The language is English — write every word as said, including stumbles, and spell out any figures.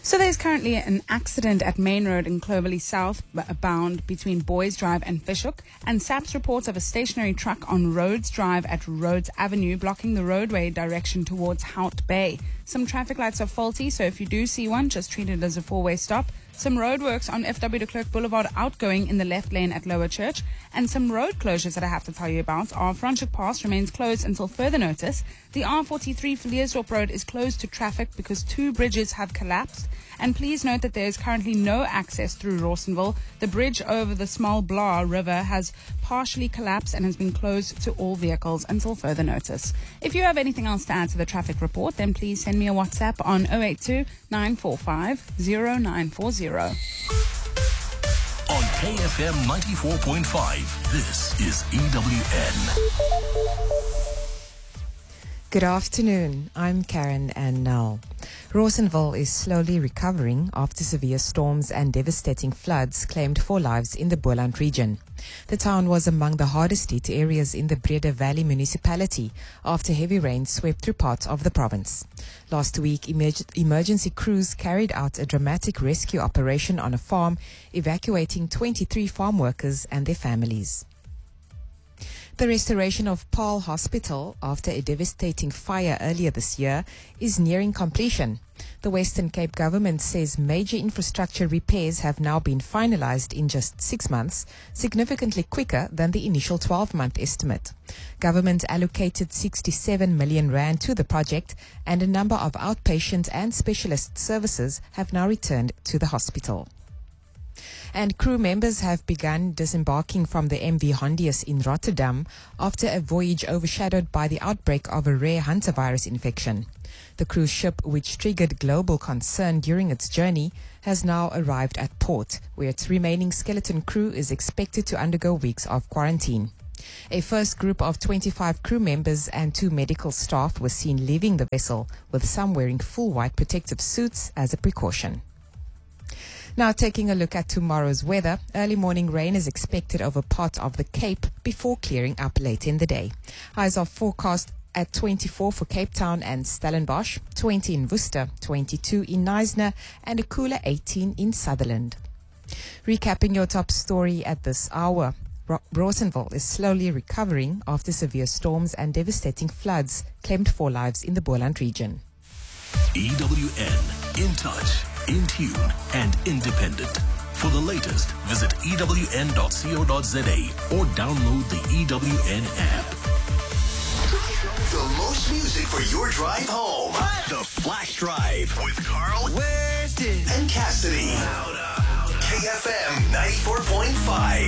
So there's currently an accident at Main Road in Clovelly South, bound between Boys Drive and Fishhook, and SAPS reports of a stationary truck on Rhodes Drive at Rhodes Avenue blocking the roadway direction towards Hout Bay. Some traffic lights are faulty, so if you do see one, just treat it as a four-way stop. Some roadworks on F W de Klerk Boulevard outgoing in the left lane at Lower Church, and some road closures that I have to tell you about are Franschhoek Pass remains closed until further notice. The R forty-three Villiersdorp Road is closed to traffic because two bridges have collapsed. And please note that there is currently no access through Rawsonville. The bridge over the Small Blah River has partially collapsed and has been closed to all vehicles until further notice. If you have anything else to add to the traffic report, then please send me a WhatsApp on zero eight two, nine four five, zero nine four zero. On K F M ninety-four point five, this is E W N. Good afternoon, I'm Karen and Nell. Rawsonville is slowly recovering after severe storms and devastating floods claimed four lives in the Boland region. The town was among the hardest hit areas in the Breda Valley municipality after heavy rain swept through parts of the province. Last week, emerg- emergency crews carried out a dramatic rescue operation on a farm, evacuating twenty-three farm workers and their families. The restoration of Paarl Hospital after a devastating fire earlier this year is nearing completion. The Western Cape government says major infrastructure repairs have now been finalized in just six months, significantly quicker than the initial twelve-month estimate. Government allocated sixty-seven million rand to the project, and a number of outpatient and specialist services have now returned to the hospital. And crew members have begun disembarking from the M V Hondius in Rotterdam after a voyage overshadowed by the outbreak of a rare hantavirus infection. The cruise ship, which triggered global concern during its journey, has now arrived at port, where its remaining skeleton crew is expected to undergo weeks of quarantine. A first group of twenty-five crew members and two medical staff were seen leaving the vessel, with some wearing full white protective suits as a precaution. Now taking a look at tomorrow's weather, early morning rain is expected over parts of the Cape before clearing up late in the day. Highs are forecast at twenty-four for Cape Town and Stellenbosch, twenty in Worcester, twenty-two in Knysna, and a cooler eighteen in Sutherland. Recapping your top story at this hour, Ro- Rawsonville is slowly recovering after severe storms and devastating floods claimed four lives in the Boland region. E W N, in touch, in tune, and independent. For the latest, visit E W N dot co dot za or download the E W N app. The most music for your drive home. The Flash Drive with Carl Where's it? and Cassidy. K F M ninety-four point five.